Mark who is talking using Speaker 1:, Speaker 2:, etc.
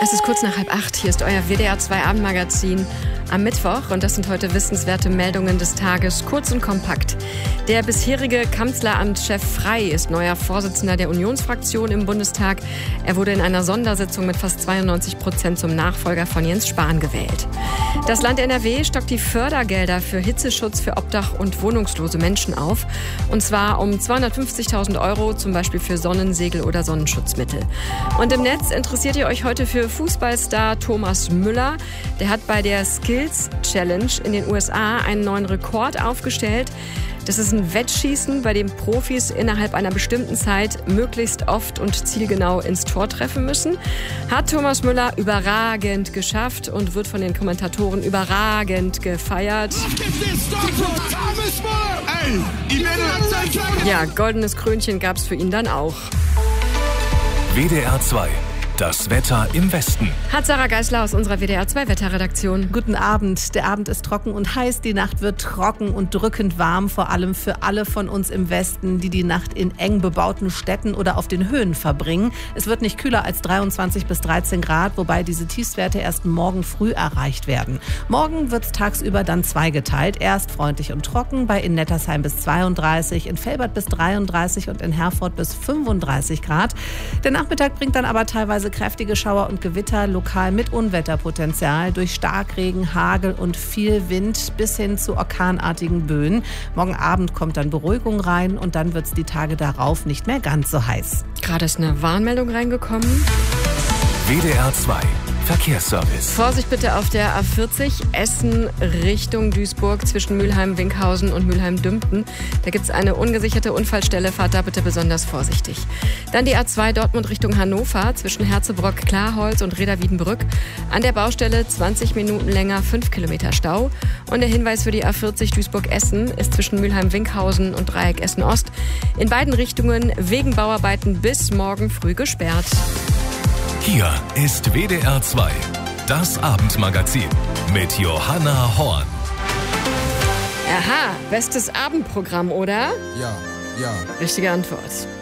Speaker 1: Es ist kurz nach 7:30. Hier ist euer WDR 2 Abendmagazin am Mittwoch. Und das sind heute wissenswerte Meldungen des Tages, kurz und kompakt. Der bisherige Kanzleramtschef Frey ist neuer Vorsitzender der Unionsfraktion im Bundestag. Er wurde in einer Sondersitzung mit fast 92% zum Nachfolger von Jens Spahn gewählt. Das Land NRW stockt die Fördergelder für Hitzeschutz für Obdach- und wohnungslose Menschen auf. Und zwar um 250.000 €, zum Beispiel für Sonnensegel oder Sonnenschutzmittel. Und im Netz interessiert ihr euch heute für Fußballstar Thomas Müller. Der hat bei der Skills Challenge in den USA einen neuen Rekord aufgestellt. Das ist ein Wettschießen, bei dem Profis innerhalb einer bestimmten Zeit möglichst oft und zielgenau ins Tor treffen müssen. Hat Thomas Müller überragend geschafft und wird von den Kommentatoren überragend gefeiert. Ja, goldenes Krönchen gab's für ihn dann auch.
Speaker 2: WDR 2. Das Wetter im Westen.
Speaker 1: Hat Sarah Geisler aus unserer WDR 2 Wetterredaktion.
Speaker 3: Guten Abend. Der Abend ist trocken und heiß. Die Nacht wird trocken und drückend warm, vor allem für alle von uns im Westen, die die Nacht in eng bebauten Städten oder auf den Höhen verbringen. Es wird nicht kühler als 23 bis 13 Grad, wobei diese Tiefstwerte erst morgen früh erreicht werden. Morgen wird es tagsüber dann zweigeteilt. Erst freundlich und trocken, bei in Nettersheim bis 32, in Velbert bis 33 und in Herford bis 35 Grad. Der Nachmittag bringt dann aber teilweise kräftige Schauer und Gewitter, lokal mit Unwetterpotenzial durch Starkregen, Hagel und viel Wind bis hin zu orkanartigen Böen. Morgen Abend kommt dann Beruhigung rein und dann wird es die Tage darauf nicht mehr ganz so heiß.
Speaker 1: Gerade ist eine Warnmeldung reingekommen.
Speaker 2: WDR 2 Verkehrsservice.
Speaker 1: Vorsicht bitte auf der A40 Essen Richtung Duisburg zwischen Mülheim-Winkhausen und Mülheim-Dümpten. Da gibt es eine ungesicherte Unfallstelle, fahrt da bitte besonders vorsichtig. Dann die A2 Dortmund Richtung Hannover zwischen Herzebrock, Klarholz und Reda-Wiedenbrück. An der Baustelle 20 Minuten länger, 5 Kilometer Stau. Und der Hinweis für die A40 Duisburg-Essen ist zwischen Mülheim-Winkhausen und Dreieck Essen-Ost in beiden Richtungen wegen Bauarbeiten bis morgen früh gesperrt.
Speaker 2: Hier ist WDR 2, das Abendmagazin mit Johanna Horn.
Speaker 1: Aha, bestes Abendprogramm, oder?
Speaker 4: Ja.
Speaker 1: Richtige Antwort.